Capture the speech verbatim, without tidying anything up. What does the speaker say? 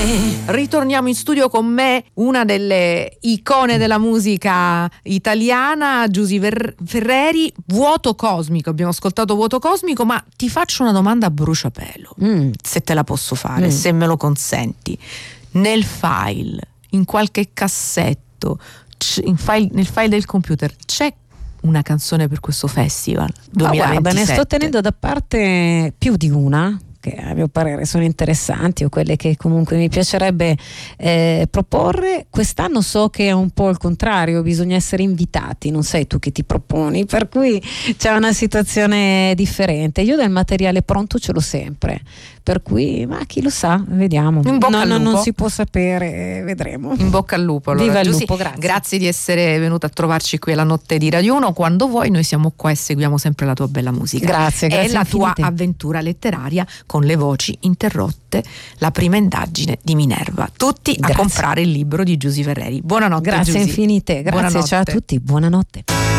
Ritorniamo in studio con me, una delle icone della musica italiana, Giusy Ver- Ferreri. Vuoto cosmico, abbiamo ascoltato Vuoto cosmico, ma ti faccio una domanda a bruciapelo, mm. se te la posso fare, mm. se me lo consenti. Nel file, in qualche cassetto, in file, nel file del computer, c'è una canzone per questo festival duemilaventisette? Guarda, ne sto tenendo da parte più di una, che a mio parere sono interessanti, o quelle che comunque mi piacerebbe eh, proporre. Quest'anno so che è un po' il contrario, bisogna essere invitati, non sei tu che ti proponi, per cui c'è una situazione differente. Io del materiale pronto ce l'ho sempre, per cui ma chi lo sa, vediamo. In bocca no, al no, lupo. Non si può sapere, vedremo. In bocca al lupo. Allora. Viva il Giusy, lupo, grazie. Grazie di essere venuta a trovarci qui alla notte di Radio uno. Quando vuoi noi siamo qua e seguiamo sempre la tua bella musica. Grazie, grazie. È la infinite. tua avventura letteraria con Le voci interrotte, la prima indagine di Minerva. Tutti Grazie. A comprare il libro di Giusy Ferreri. Buonanotte. Grazie Giusy. infinite, grazie, Buonanotte. Ciao a tutti, buonanotte.